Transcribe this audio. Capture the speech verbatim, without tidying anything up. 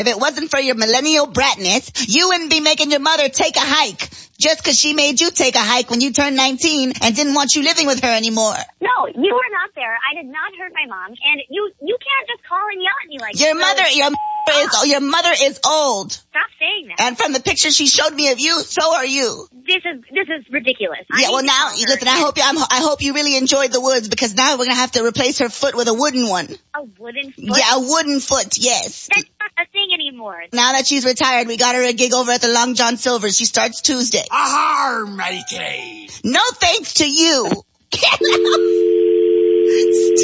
If it wasn't for your millennial bratness, you wouldn't be making your mother take a hike just because she made you take a hike when you turned nineteen and didn't want you living with her anymore. No, you were not there. I did not hurt my mom, and you you can't just call and yell at me like your that. mother. Your mother is your mother is old. Stop saying that. And from the picture she showed me of you, so are you. This is this is ridiculous. Yeah, well now, listen, I hope you, I'm, I hope you really enjoyed the woods, because now we're gonna have to replace her foot with a wooden one. A wooden foot? Yeah, a wooden foot. Yes. That's not a thing anymore. Now that she's retired, we got her a gig over at the Long John Silver's. She starts Tuesday. Aha, matey. No thanks to you.